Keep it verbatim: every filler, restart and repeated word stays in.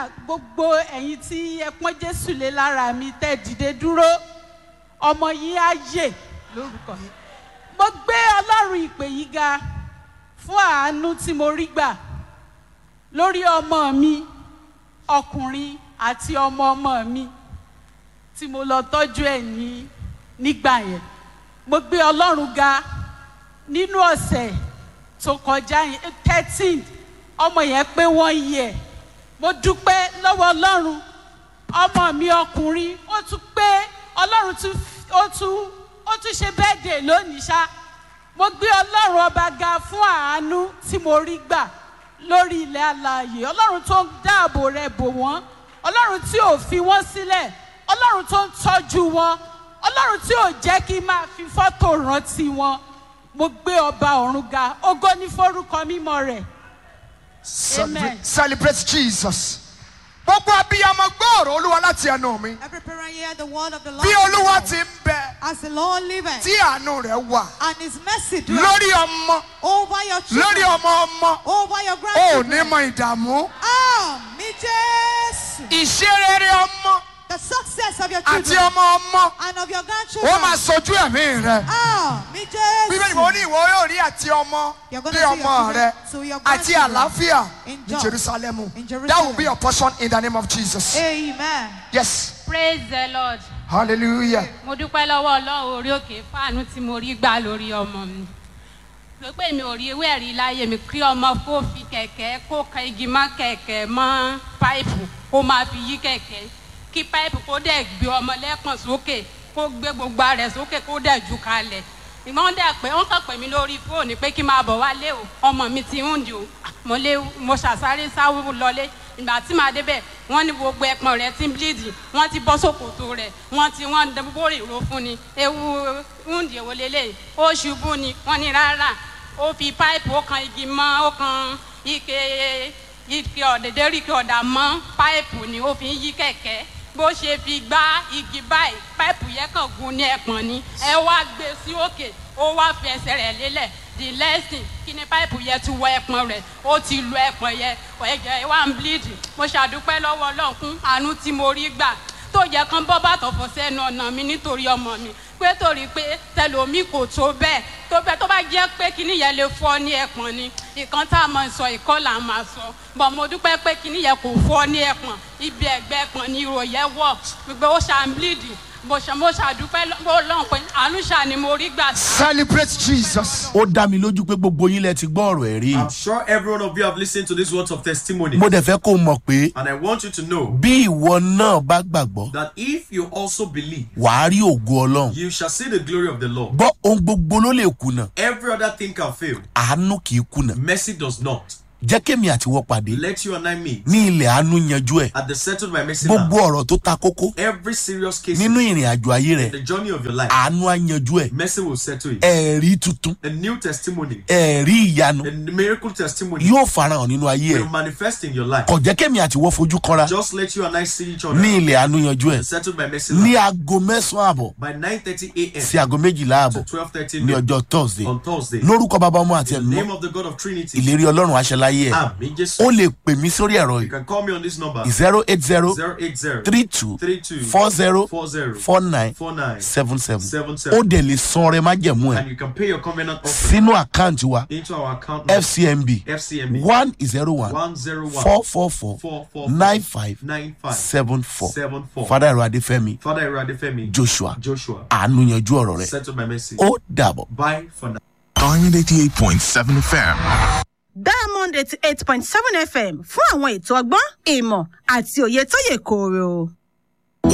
gbogbo ẹ̀yin tí ẹ pọ́n Jésù lé lára mi tẹ́ dìde dúró ọmọ yìí á yè lórúkọ yìí. Mo gbé Ọlọ́run ìpè yìí ga fún àánú tí mo rí gbà lórí ọmọ mi ọkùnrin àti ọmọ ọmọ mi tí mo lọ tọ́jú ẹ̀ ní nígbà yẹn. Mo gbé Ọlọ́run ga nínú ọ̀sẹ̀ tó kọjá yẹn thirteen ọmọ yẹn pé one year. Mo dúpẹ́ lọ́wọ́ Ọlọ́run ọmọ mi ọkùnrin ó tún pé Ọlọ́run tún ó tún ó tún ṣe birthday lónìí ṣá. Mo gbé Ọlọ́run ọba ga fún àánú tí mo rí gbà lórí ilẹ̀ alààyè. Ọlọ́run tó ń dáàbò rẹ̀ bò wọ́n, Ọlọ́run tí ò fi wọ́n sílẹ̀, Ọlọ́run tó ń tọ́jú wọn, Ọlọ́run tí ò jẹ́ kí n máa fi fọ́tò rántí wọn. Mo gbé ọba ọ̀run ga, ògo ní forúkọ mímọ́ rẹ̀. Amen. Celebrate Jesus. Gbogbo abiyamọ gbọ́ọ̀rọ̀ Olúwa láti ẹnu mi. Every parent hear the word of the Lord. Bí Olúwa ti ń bẹ. As the Lord liveth. Tí àánú rẹ̀ wà. And his mercy dwells. Lórí ọmọ. Over your children. Lórí ọmọ ọmọ. Over your O ò grandchildren. ní mọ ìdààmú. Àmín Jésù. Ìṣerere ọmọ. The success of your Àti children. ọmọ ọmọ. And of your grandchildren. Ó máa sojú ẹ̀mí rẹ̀. Àmín Jésù. Bíbélì mo ní ìwọ yóò rí àti ọmọ. You're gonna Bí see your ọmọ children rẹ̀. to your Àti grandchildren. àlàáfíà. In Ní joy. Jerusalem. In Jerusalem. That will be your portion in the name of Jesus. Amen. Yes. Praise the Lord. Hallelujah. Mo dúpẹ́ lọ́wọ́ Ọlọ́run orí òkè fáànù tí mo rí gbà lórí ọmọ mi. Ló pé mi ò rí ewé ẹ̀rí láyé mi kí ọmọ kó fi kẹ̀kẹ́ kó kan igi mọ́ kẹ̀kẹ́ mọ́ páìpù kó máa fi yí kẹ̀kẹ́. Kí páìpù kó dẹ̀ gbé ọmọ lẹ́pọ̀n sókè kó gbé gbogbo ara rẹ̀ sókè kó dẹ̀ jù kalẹ̀. Ìgbọ́n dẹ̀ pé wọ́n kàn pè mí lórí fóònù pé kí n máa bọ̀ wálé o. Ọmọ mi ti ń dùn. Mo lé mo ṣàṣàrè sáwó lọlé. Ìgbà tí màá débẹ̀ wọ́n ní gbogbo ẹpọ̀n rẹ̀ ti ń bleed, wọ́n ti bọ́ sókòtò rẹ̀, wọ́n ti wọ́n dẹ́gbó ìró fún ni, ewu wúndì èwo lélẹ̀, ó ṣubú ni, wọ́n ní rárá, ó fi páìpù ó kan igi mọ́, ó kan ike ike ọ̀dẹ̀dẹ̀ ike ọ̀dà mọ́ páìpù ni ó fi ń yí kẹ̀kẹ́. Bó ṣe fi gbá igi báyìí, páìpù yẹn kàn gún ní ẹpọ̀n ni, ẹ wá gbé sí òkè, ó wá fi ẹsẹ̀ rẹ̀ lélẹ̀. The lesson kí ni páìpù yẹn ti wọ ẹpọ̀n rẹ̀, ó ti lu ẹpọ̀n yẹn, ẹ̀jẹ̀ wá ń bleed. Mo ṣàdúpẹ́ lọ́wọ́ Ọlọ́run fún àánú tí mo rí gbà tó yẹ kán bọ́ bàtọ̀ fọ́ sẹ́nu ọ̀nà mi nítorí ọmọ mi pé torí pé tẹlomi kò tó bẹ́ẹ̀ tó bẹ́ẹ̀ tó bá jẹ́ pé kíní yẹn lè fọ́ ní ẹpọ̀n ni ìkan tá a máa sọ ìkọ́ là máa sọ bọ̀ mo dúpẹ́ pé kíní yẹn kò fọ́ ní ẹpọ̀n ibi ẹ̀gbẹ́ ẹpọ̀n ni ìrò yẹn wọ̀ gbogbo ó ṣà ń bleed mo ṣàdúpẹ́ lọ́wọ́ pé àánú ṣà ni mo rí gbà. Celebrate Jesus. Ó dá mi lójú pé gbogbo yín lẹ ti gbọ́ ọ̀rọ̀ ẹ̀ rí. I'm sure every one of you have listened to these words of testimony. Mo dẹ̀ fẹ́ kó mọ̀ pé. And I want you to know. Bí ìwọ náà bá gbàgbọ́. That if you also believe. Wàá rí ògo Ọlọ́run. You shall see the glory of the Lord. Gbọ́ ohun gbogbo ló lè kùnà. Every other thing can fail. Àánú kì í kùnà. Mercy does not. Jẹ́ kémi àti wọ́n pàdé. Let you and I meet. Ní ilẹ̀ àánú yanjú ẹ̀. At the settled by mercy land. Gbogbo ọ̀rọ̀ tó ta kókó. Every serious case. Nínú ìrìn àjò ayé rẹ̀. In the journey of your life. Àánú á yanjú ẹ̀. Mercy will settle it. Ẹ̀rí tuntun. A new testimony. Ẹ̀rí ìyanu. A miracle testimony. Yóò farahàn nínú ayé ẹ̀. Will manifest in your life. Kò jẹ́ kémi àti wọ́n fojú kanra. Just let you and I see each other. Ní ilẹ̀ àánú yanjú ẹ̀. Settled by mercy land. Ní aago mẹ́sàn-án àbọ̀. By nine thirty a.m. Sí aago méjìlá àbọ̀. To twelve thirty ní ọjọ́ Thursday. On Thursday. Lórúkọ bàbá ọmọ àti In ẹ̀mí. the name of the God of Trinity. Ìlérí Ọlọ́run aṣẹ́láyé ẹ̀. Àmín Jésù. Ó lè pè mí sórí ẹ̀rọ You yìí. can call me on this number. zero eight zero zero eight zero three two three two four zero four zero four nine four nine seven seven. seven seven. Ó dẹ̀ lè san ọrẹ májẹ̀mú ẹ̀ And you can pay your covenant offering sínú àkáǹtì wa into our account number. F C M B F C M B one zero one one zero one four four four four four nine five nine five seven four. seven four. Father Ẹ̀rọ Adéfẹ́mi Father Iradefemi Joshua Joshua. àánú yanjú ọ̀rọ̀ rẹ̀. Settled by mercy. Ó dàbọ̀. Bye for now. Diamond eighty-eight point seven F M. Diamond eighty-eight point seven F M fún àwọn ètò ọgbọ́n ìmọ̀ àti òye tó yè kooro.